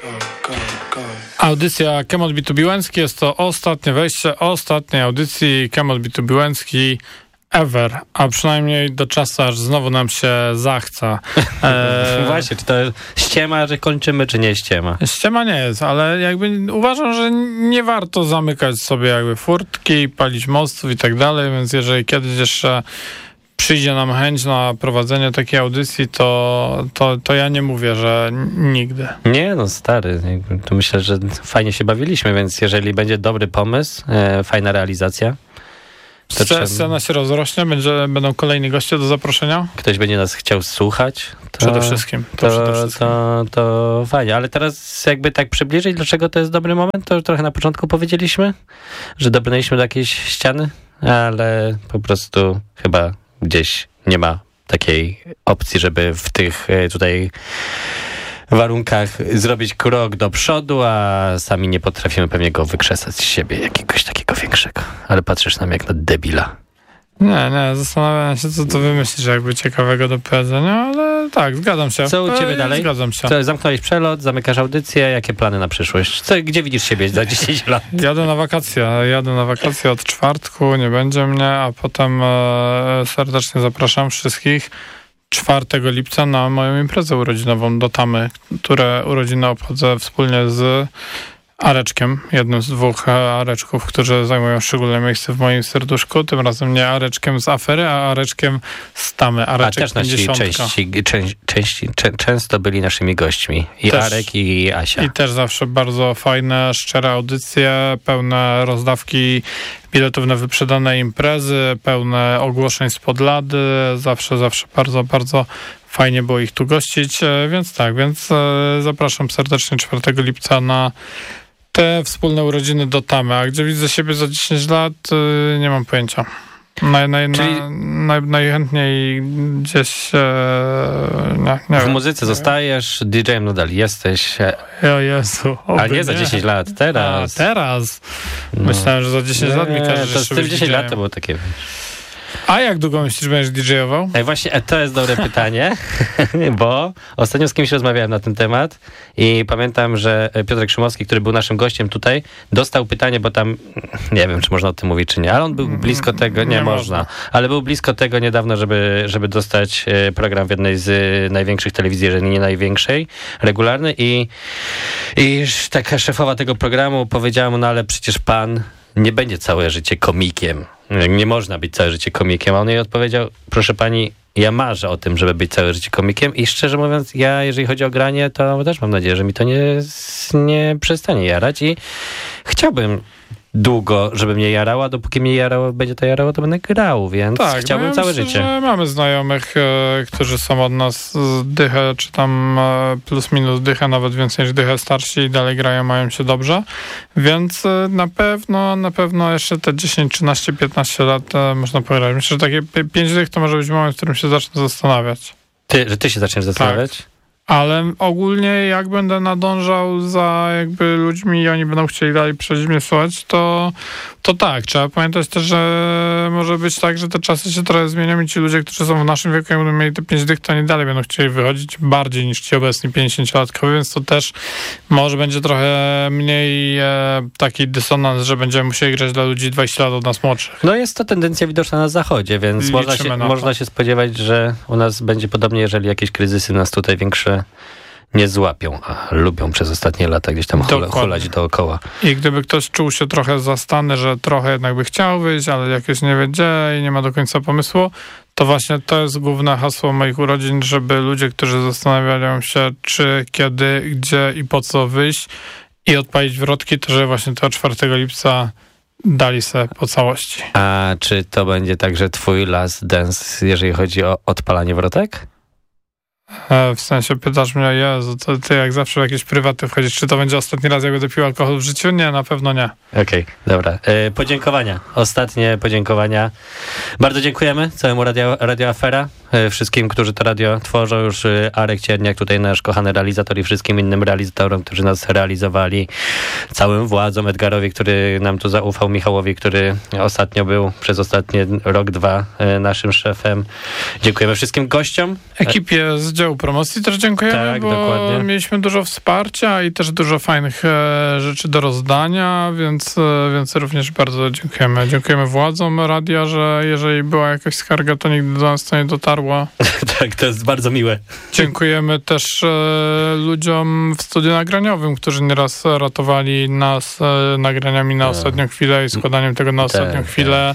Audycja Cannot Be To Be Łęcki jest to ostatnie wejście ostatniej audycji Cannot Be To Be Łęcki ever, a przynajmniej do czasu, aż znowu nam się zachce. Właśnie, czy to ściema, że kończymy, czy nie ściema? Ściema nie jest, ale jakby uważam, że nie warto zamykać sobie jakby furtki, palić mostów i tak dalej, więc jeżeli kiedyś jeszcze przyjdzie nam chęć na prowadzenie takiej audycji, to ja nie mówię, że nigdy. Nie, no stary, to myślę, że fajnie się bawiliśmy, więc jeżeli będzie dobry pomysł, fajna realizacja, Scena się rozrośnie, będą kolejni goście do zaproszenia. Ktoś będzie nas chciał słuchać. Przede wszystkim. To fajnie, ale teraz jakby tak przybliżyć, dlaczego to jest dobry moment, to już trochę na początku powiedzieliśmy, że dobrnęliśmy do jakiejś ściany, ale po prostu chyba gdzieś nie ma takiej opcji, żeby w tych tutaj warunkach zrobić krok do przodu, a sami nie potrafimy pewnie go wykrzesać z siebie, jakiegoś takiego większego. Ale patrzysz nam jak na debila. Nie, zastanawiam się, co tu wymyślisz jakby ciekawego do powiedzenia, ale tak, zgadzam się. Co u ciebie dalej? Zgadzam się. Co, zamknąłeś przelot, zamykasz audycję, jakie plany na przyszłość? Gdzie widzisz siebie za 10 lat? Jadę na wakacje od czwartku, nie będzie mnie, a potem serdecznie zapraszam wszystkich 4 lipca na moją imprezę urodzinową do Tamy, które urodziny obchodzę wspólnie z Areczkiem, jednym z 2 Areczków, którzy zajmują szczególne miejsce w moim serduszku. Tym razem nie Areczkiem z afery, a Areczkiem z Tamy. Areczek a też nasi często byli naszymi gośćmi. I też, Arek, i Asia. I też zawsze bardzo fajne, szczere audycje, pełne rozdawki biletów na wyprzedane imprezy, pełne ogłoszeń spod lady. Zawsze bardzo, bardzo fajnie było ich tu gościć, więc zapraszam serdecznie 4 lipca na te wspólne urodziny do Tamy. A gdzie widzę siebie za 10 lat, nie mam pojęcia. Najchętniej gdzieś nie w wiem. muzyce zostajesz, DJ-em nadal jesteś. O Jezu. Ale nie za 10 lat, teraz. A teraz? No. Myślałem, że za 10 lat mi każesz, że z tym 10 lat to było takie... A jak długo myślisz, że będziesz DJ-ował? Właśnie, to jest dobre pytanie, bo ostatnio z kimś rozmawiałem na ten temat i pamiętam, że Piotrek Szumowski, który był naszym gościem tutaj, dostał pytanie, bo tam, nie wiem, czy można o tym mówić, czy nie, ale on był blisko tego, nie można, ale był blisko tego niedawno, żeby dostać program w jednej z największych telewizji, jeżeli nie największej, regularny i taka szefowa tego programu powiedziała mu, no ale przecież pan nie będzie całe życie komikiem. Nie można być całe życie komikiem. A on jej odpowiedział, proszę pani, ja marzę o tym, żeby być całe życie komikiem i szczerze mówiąc, ja jeżeli chodzi o granie, to też mam nadzieję, że mi to nie przestanie jarać i chciałbym długo, żeby mnie jarało, a dopóki mnie jarało, będzie to jarało, to będę grał, więc chciałbym całe życie. Że mamy znajomych, którzy są od nas dychę, czy tam plus minus dychę, nawet więcej niż dychę starsi i dalej grają, mają się dobrze, więc na pewno jeszcze te 10, 13, 15 lat można pograć. Myślę, że takie 5 dych to może być moment, w którym się zacznę zastanawiać. Że ty się zaczniesz zastanawiać? Tak. Ale ogólnie jak będę nadążał za jakby ludźmi i oni będą chcieli dalej przejść mnie słuchać, to tak. Trzeba pamiętać też, że może być tak, że te czasy się trochę zmienią i ci ludzie, którzy są w naszym wieku, jak będą mieli te 5 dych, to oni dalej będą chcieli wychodzić bardziej niż ci obecni 50-latkowie, więc to też może będzie trochę mniej taki dysonans, że będziemy musieli grać dla ludzi 20 lat od nas młodszych. No jest to tendencja widoczna na zachodzie, więc można się spodziewać, że u nas będzie podobnie, jeżeli jakieś kryzysy nas tutaj większe nie złapią, a lubią przez ostatnie lata gdzieś tam hulać dookoła. I gdyby ktoś czuł się trochę zastany, że trochę jednak by chciał wyjść, ale jakieś nie wie gdzie i nie ma do końca pomysłu, to właśnie to jest główne hasło moich urodzin, żeby ludzie, którzy zastanawiają się czy, kiedy, gdzie i po co wyjść i odpalić wrotki, to że właśnie to 4 lipca dali se po całości. A czy to będzie także twój last dance, jeżeli chodzi o odpalanie wrotek? W sensie pytasz mnie, Jezu, to ty jak zawsze w jakieś prywaty wchodzisz, czy to będzie ostatni raz, jak będę pił alkohol w życiu? Nie, na pewno nie. Okej, dobra. Podziękowania. Ostatnie podziękowania. Bardzo dziękujemy całemu Radio Afera. wszystkim, którzy to radio tworzą, już Arek Cierniak, tutaj nasz kochany realizator i wszystkim innym realizatorom, którzy nas realizowali, całym władzom, Edgarowi, który nam tu zaufał, Michałowi, który ostatnio był przez ostatni rok, 2 naszym szefem. Dziękujemy wszystkim gościom. Ekipie z działu promocji też dziękujemy, tak, bo dokładnie. Mieliśmy dużo wsparcia i też dużo fajnych rzeczy do rozdania, więc również bardzo dziękujemy. Dziękujemy władzom radia, że jeżeli była jakaś skarga, to nigdy do nas to nie dotarła. Tak, to jest bardzo miłe. Dziękujemy też ludziom w studiu nagraniowym, którzy nieraz ratowali nas nagraniami na ostatnią chwilę i składaniem tego na ostatnią chwilę.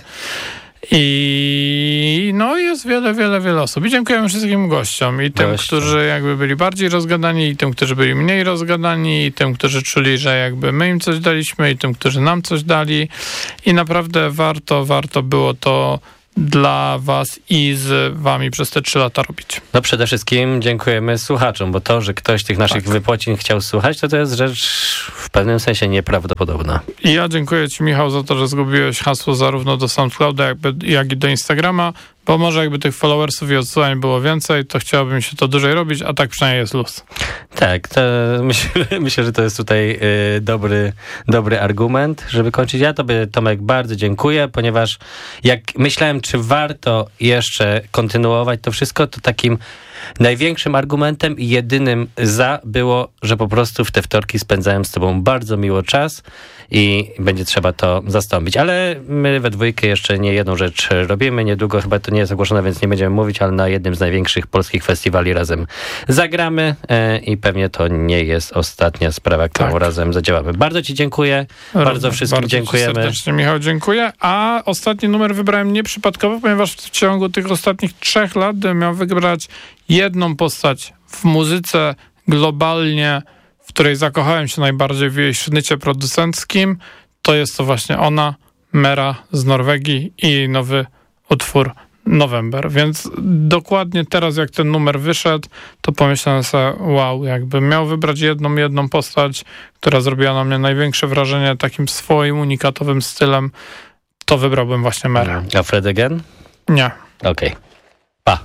I no jest wiele osób. I dziękujemy wszystkim gościom. I tym, którzy jakby byli bardziej rozgadani, i tym, którzy byli mniej rozgadani, i tym, którzy czuli, że jakby my im coś daliśmy, i tym, którzy nam coś dali. I naprawdę warto było to dla was i z wami przez te 3 lata robić. No przede wszystkim dziękujemy słuchaczom, bo to, że ktoś tych naszych wypocin chciał słuchać, to jest rzecz w pewnym sensie nieprawdopodobna. I ja dziękuję ci, Michał, za to, że zgubiłeś hasło zarówno do SoundClouda, jak i do Instagrama, bo może jakby tych followersów i odsyłań było więcej, to chciałbym się to dłużej robić, a tak przynajmniej jest luz. Tak, to myślę, że to jest tutaj dobry argument, żeby kończyć. Ja tobie, Tomek, bardzo dziękuję, ponieważ jak myślałem, czy warto jeszcze kontynuować to wszystko, to takim największym argumentem i jedynym za było, że po prostu w te wtorki spędzałem z tobą bardzo miło czas i będzie trzeba to zastąpić. Ale my we dwójkę jeszcze nie jedną rzecz robimy. Niedługo, chyba to nie jest ogłoszone, więc nie będziemy mówić, ale na jednym z największych polskich festiwali razem zagramy i pewnie to nie jest ostatnia sprawa, którą razem zadziałamy. Bardzo ci dziękuję. Bardzo wszystkim dziękujemy. Bardzo serdecznie, Michał, dziękuję. A ostatni numer wybrałem nieprzypadkowo, ponieważ w ciągu tych ostatnich 3 lat miał wybrać jedną postać w muzyce globalnie, w której zakochałem się najbardziej w jej sznycie producenckim. To jest to właśnie ona, Mera z Norwegii i jej nowy utwór November. Więc dokładnie teraz, jak ten numer wyszedł, to pomyślałem sobie, wow, jakbym miał wybrać jedną postać, która zrobiła na mnie największe wrażenie takim swoim unikatowym stylem, to wybrałbym właśnie Merę. A Fred Again? Nie. Okej.